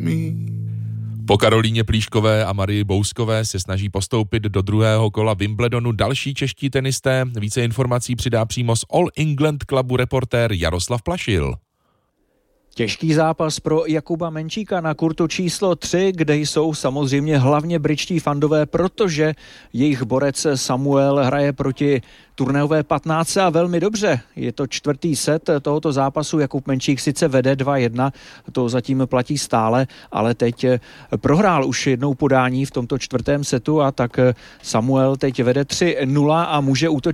Po Karolíně Plíškové a Marii Bouskové se snaží postoupit do druhého kola Wimbledonu další čeští tenisté. Více informací přidá přímo z All England Clubu reportér Jaroslav Plašil. Těžký zápas pro Jakuba Menčíka na kurtu číslo 3, kde jsou samozřejmě hlavně britští fandové, protože jejich borec Samuel hraje proti turnajové 15 a velmi dobře. Je to čtvrtý set tohoto zápasu. Jakub Menčík sice vede 2-1, to zatím platí stále, ale teď prohrál už jednou podání v tomto čtvrtém setu a tak Samuel teď vede 3-0 a může útočit